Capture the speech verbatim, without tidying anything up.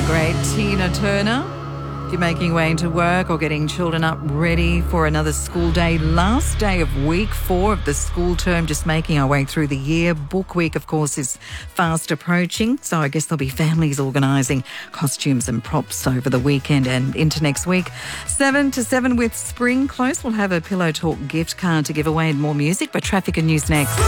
great Tina Turner. If you're making your way into work or getting children up ready for another school day, last day of week four of the school term, just making our way through the year. Book week, of course, is fast approaching, so I guess there'll be families organising costumes and props over the weekend and into next week. Seven to seven with Spring Close. We'll have a Pillow Talk gift card to give away and more music, but traffic and news next.